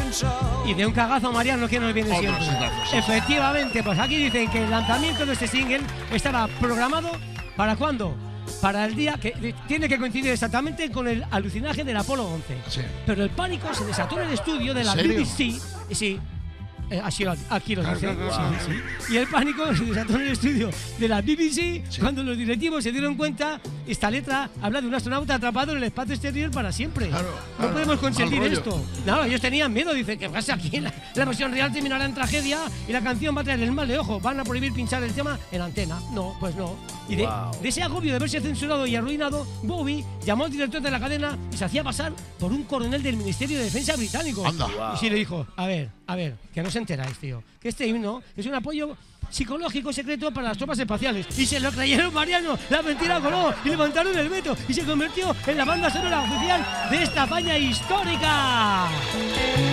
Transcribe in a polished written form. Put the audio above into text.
Y de un cagazo Mariano que nos viene siempre. Sí. Efectivamente, pues aquí dicen que el lanzamiento de este single estaba programado ¿para cuándo? Para el día que tiene que coincidir exactamente con el alucinaje del Apolo 11. Sí. Pero el pánico se desató en el estudio de la serio? BBC. Sí. Aquí lo dice. Claro. Sí. Y el pánico se desató en el estudio de la BBC cuando los directivos se dieron cuenta. Esta letra habla de un astronauta atrapado en el espacio exterior para siempre. No podemos consentir esto. No, ellos tenían miedo. Dicen que pasa aquí la versión real terminará en tragedia y la canción va a traer el mal de ojo. Van a prohibir pinchar el tema en antena. No, pues no. Y de ese agobio de verse censurado y arruinado, Bowie llamó al director de la cadena y se hacía pasar por un coronel del Ministerio de Defensa británico. Y sí le dijo, a ver, que no se enteráis, tío, que este himno es un apoyo psicológico secreto para las tropas espaciales. Y se lo creyeron, Mariano, la mentira coló y levantaron el veto y se convirtió en la banda sonora oficial de esta hazaña histórica.